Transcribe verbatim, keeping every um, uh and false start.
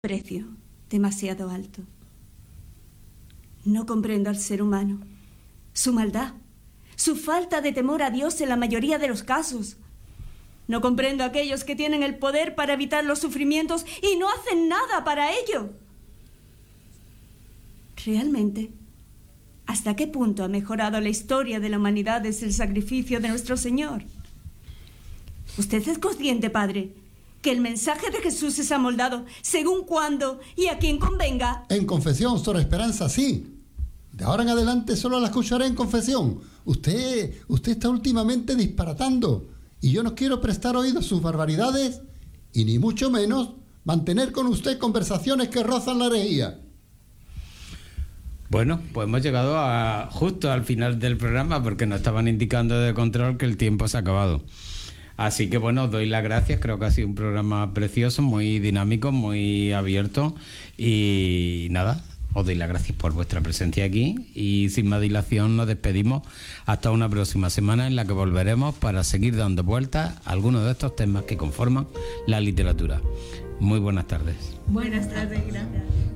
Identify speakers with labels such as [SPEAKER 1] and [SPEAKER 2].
[SPEAKER 1] precio demasiado alto. No comprendo al ser humano, su maldad, su falta de temor a Dios en la mayoría de los casos. No comprendo a aquellos que tienen el poder para evitar los sufrimientos y no hacen nada para ello. Realmente, ¿hasta qué punto ha mejorado la historia de la humanidad desde el sacrificio de nuestro Señor? ¿Usted es consciente, Padre, que el mensaje de Jesús es amoldado según cuándo y a quién convenga?
[SPEAKER 2] En confesión, Sor Esperanza, sí. De ahora en adelante solo la escucharé en confesión. Usted, usted está últimamente disparatando y yo no quiero prestar oído a sus barbaridades y ni mucho menos mantener con usted conversaciones que rozan la herejía.
[SPEAKER 3] Bueno, pues hemos llegado a justo al final del programa porque nos estaban indicando de control que el tiempo se ha acabado. Así que bueno, os doy las gracias, creo que ha sido un programa precioso, muy dinámico, muy abierto y nada, os doy las gracias por vuestra presencia aquí y sin más dilación nos despedimos hasta una próxima semana en la que volveremos para seguir dando vueltas a algunos de estos temas que conforman la literatura. Muy buenas tardes.
[SPEAKER 1] Buenas tardes, gracias.